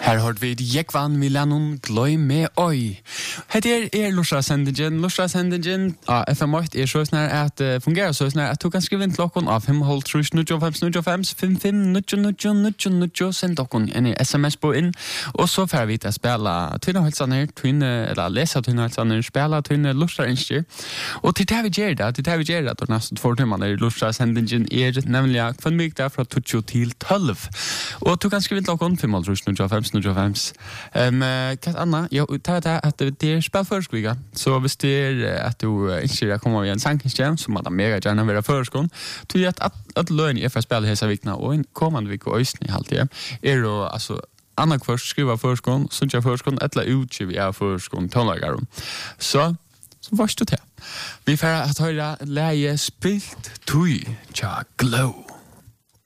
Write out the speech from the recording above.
Her har vi Jekvan Milanon Gløy med oi. Heter Lusha-sendingen. Lusha-sendingen av FM8 så snart at fungerer så snart at du kan skrive inn klokken av 5,5-95-55 send dere en sms på inn og så får vi til å spille tynnehalsaner, eller lese tynnehalsaner, spille tynne Lusha-innskjer. Og til det vi gjør det, at nesten 4 timer Lusha-sendingen nemlig kvann der fra 20 til 12. Og du kan skrive inn klokken 5,5-95 Kat Anna, jo, ta at det spelførskviga. Så hvis det at du ikke kommer i en sankingstjen, så må det mega gjerne være førskånd. Du vet at løgn fra spillet hese vikna, og en kommande vik og øysen i halvtid, jo, altså, Anna først skriva førskånd, synes jeg førskånd, etla utgiv jeg førskånd, tonlagarum. Så varst du til. Vi får at høyre leie spilt tui, tja glow.